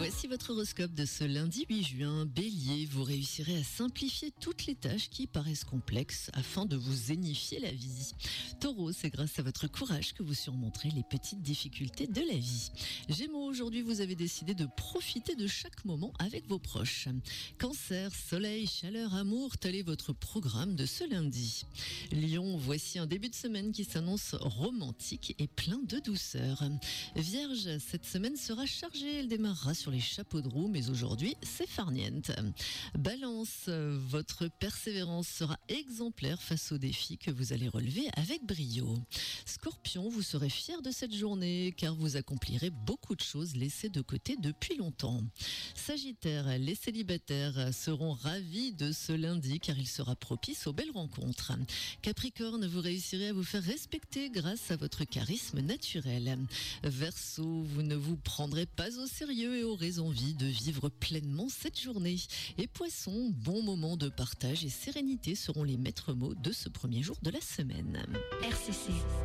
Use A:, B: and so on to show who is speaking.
A: Voici votre horoscope de ce lundi 8 juin. Bélier, vous réussirez à simplifier toutes les tâches qui paraissent complexes afin de vous zénifier la vie. Taureau, c'est grâce à votre courage que vous surmonterez les petites difficultés de la vie. Gémeaux, aujourd'hui vous avez décidé de profiter de chaque moment avec vos proches. Cancer, soleil, chaleur, amour, tel est votre programme de ce lundi. Lion, voici un début de semaine qui s'annonce romantique et plein de douceur. Vierge, cette semaine sera chargée, elle démarrera sur les chapeaux de roue, mais aujourd'hui c'est farniente. Balance, votre persévérance sera exemplaire face aux défis que vous allez relever avec brio. Scorpion, vous serez fier de cette journée car vous accomplirez beaucoup de choses laissées de côté depuis longtemps. Sagittaire, les célibataires seront ravis de ce lundi car il sera propice aux belles rencontres. Capricorne, vous réussirez à vous faire respecter grâce à votre charisme naturel. Verseau, vous ne vous prendrez pas au sérieux et aurez envie de vivre pleinement cette journée. Et Poisson, bon moment de partage et sérénité seront les maîtres mots de ce premier jour de la semaine.
B: RCC.